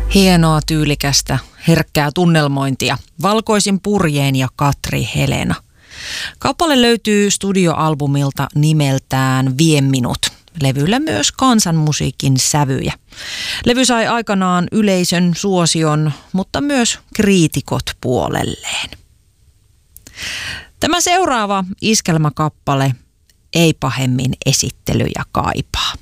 Hienoa, tyylikästä, herkkää tunnelmointia. Valkoisin purjein ja Katri Helena. Kappale löytyy studioalbumilta nimeltään Vie minut. Levyllä myös kansanmusiikin sävyjä. Levy sai aikanaan yleisön suosion, mutta myös kriitikot puolelleen. Tämä seuraava iskelmäkappale ei pahemmin esittelyjä kaipaa.